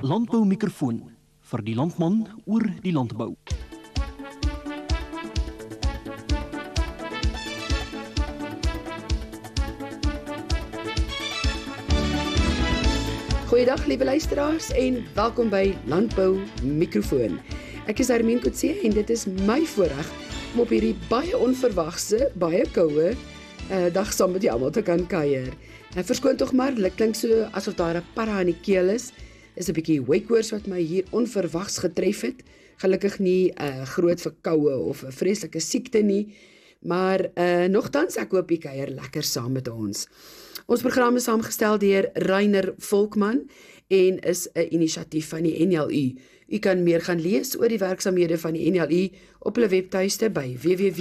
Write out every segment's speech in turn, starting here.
Landboumikrofoon vir die landman oor die landbou. Goeiedag liewe luisteraars en welkom by Landbou Mikrofoon. Ek is Hermien Kutse en dit is my voorreg om op hierdie baie onverwagse, baie koue dag saam met julle almal te kan kuier. Verskoon tog maar, dit klink so asof daar 'n para in die keel is 'n bietjie weekkoors wat my hier onverwags getref het. Gelukkig nie 'n groot verkoue of 'n vreeslike siekte nie, maar nogtans ek hoop jy kuier lekker saam met ons. Ons program is saamgestel deur Reiner Volkman en is 'n inisiatief van die NLU. U kan meer gaan lees oor die werksamehede van die NLU op hulle webtuiste by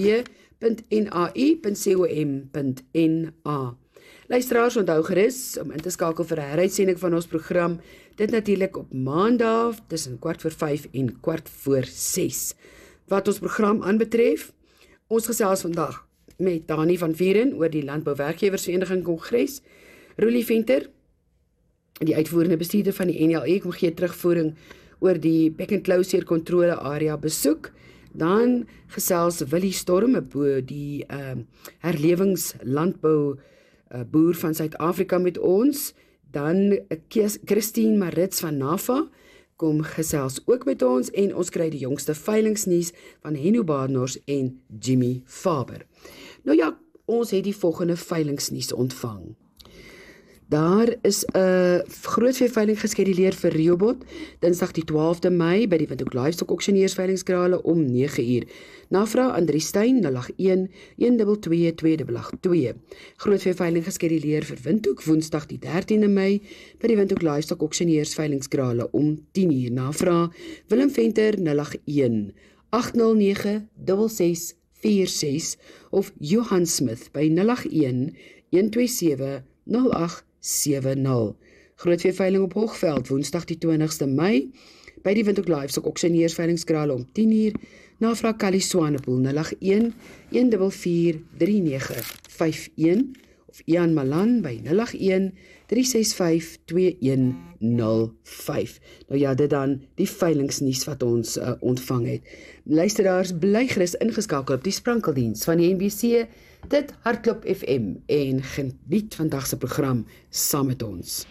www.nai.com.na. Luisteraars, onthou gerus om in te skakel vir 'n heruitsending van ons program, dit natuurlik op Maandag tussen 4:45 en 5:45. Wat ons program aanbetref, ons gesels vandag met Dani van Vieren oor die Landbouwerkgewersvereniging Kongres, Roelie Venter, die uitvoerende bestuurder van die NLU, kom gee terugvoering oor die Beck and Close kontrole area besoek. Dan gesels Willie Storm, die herlewingslandbou boer van Suid-Afrika met ons. Dan Christine Marits van NAFA kom gesels ook met ons en ons kry die jongste veilingsnuus van Henno Badenhorst en Jimmy Faber. Nou ja, ons het die volgende veilingsnuus ontvang. Daar is 'n groot veeveiling geskeduleer vir Rehoboth, Dinsdag die 12de Mei by die Windhoek Livestock Auctioneers veilingskrale om 9:00. Navraag Andri Steyn 081 122 282. Groot veeveiling geskeduleer vir Windhoek Woensdag die 13de Mei by die Windhoek Livestock Auctioneers veilingskrale om 10:00. Navraag Willem Venter 081 809 6646 of Johan Smith by 081 127 0870. Groot veeveiling op Hoogveld Woensdag die 20ste Mei by die Windhoek Livestock Auctioneers veilingskrale om 10:00. Navraag Kali Swanepoel 081 144 3951 of Ian Malan by 081 365 2105. Nou ja, dit dan die veilingsnuus wat ons ontvang het. Luisteraars, bly gerus ingeskakel op die sprankeldiens van die NBC, dit Hartklop FM en geniet vandag se program saam met ons.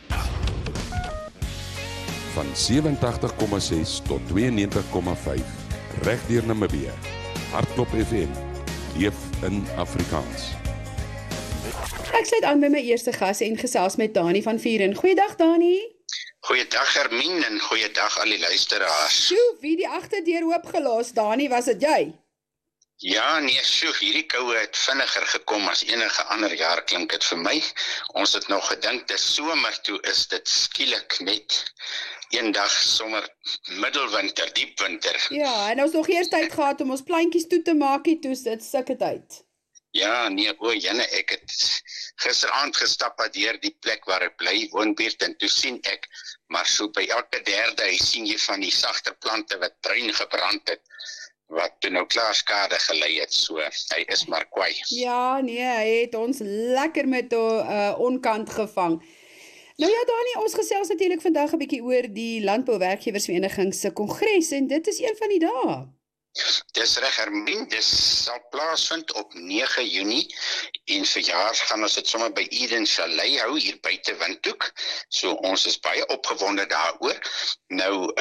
Van 87,6 tot 92,5 reg deur Namibië. Hartklop FM, leef in Afrikaans. Ek sluit aan by my eerste gas en gesels met Dani van Vieren. Goeiedag Dani. Goeiedag Hermien en goeiedag al die luisteraars. Sjoe, wie die agterdeur oopgelos, Dani, was dit jy? Ja, nee, hierdie koue het vinniger gekom as enige ander jaar, klink dit vir my. Ons het nog gedink, dis somer, toe is dit skielik net een dag sommer middelwinter, diepwinter. Ja, en ons nog eers tyd gehad om ons plantjies toe te maak, toe dit sulke tyd. Ja, nee, jenne, ek het gisteraand gestap deur die plek waar ek bly, woonbuurt, en toe sien ek, maar so by elke derde huis sien jy van die sagter plante wat bruin gebrand het, wat toe nou klaar skade gelei het, so hy is maar kwaai. Ja, nee, hy het ons lekker met onkant gevang. Nou ja, Dani, ons gesels natuurlik vandag 'n bietjie oor die Landbouwerkgewersvereniging se kongres en dit is een van die dae. Dis reg Hermien, dis sal plaasvind op 9 Junie en verjaar gaan ons dit sommer by Eden Chalet hou hier buite Windhoek. So ons is baie opgewonde daaroor. Nou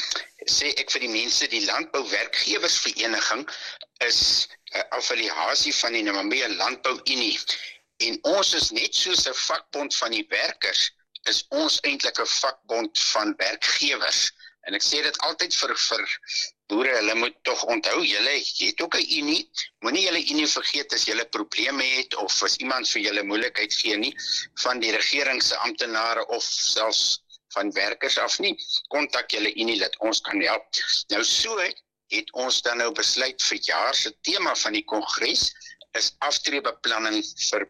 sê ek vir die mense, die Landbouwerkgewersvereniging is 'n affiliasie van die Namibië Landbou-Unie en ons is net soos 'n vakbond van die werkers, is ons eintlik 'n vakbond van werkgewers. En ek sê dit altyd vir boere, hulle moet tog onthou, julle het ook 'n unie, moenie julle unie vergeet as julle probleme het, of as iemand vir julle moeilikheid gee nie, van die regering se amptenare of selfs van werkers af nie, kontak julle unie, dat ons kan help. Nou so het ons dan nou besluit vir jaar se tema van die kongres is aftreebeplanning vir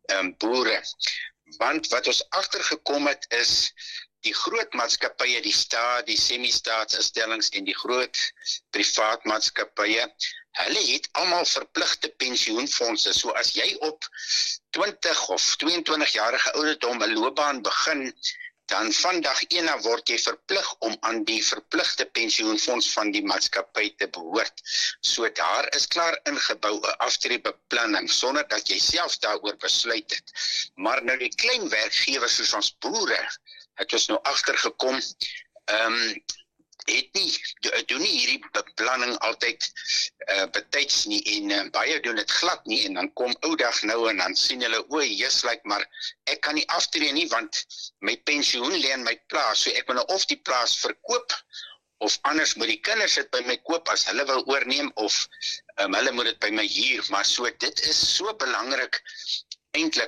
boere. Want wat ons agtergekom het is, die groot maatskappye, die staat, die semi-staatsinstellings en die groot privaat maatskappye, hulle het almal verpligte pensioenfondse. So as jy op 20 of 22-jarige ouderdom 'n loopbaan begin, dan van dag 1 af word jy verplig om aan die verpligte pensioenfonds van die maatskappy te behoort. So daar is klaar ingebou 'n aftreebeplanning sonder dat jy self daaroor besluit het. Maar nou die klein werkgewers soos ons boere, het ons nou agtergekom, doen nie hierdie beplanning altyd betyds nie en baie doen dit glad nie en dan kom oudag nou en dan sien hulle, like, maar ek kan nie aftree nie want my pensioen lê in my plaas, so ek moet nou of die plaas verkoop of anders moet die kinders dit by my koop as hulle wil oorneem of hulle moet dit by my huur, maar so dit is so belangrik eintlik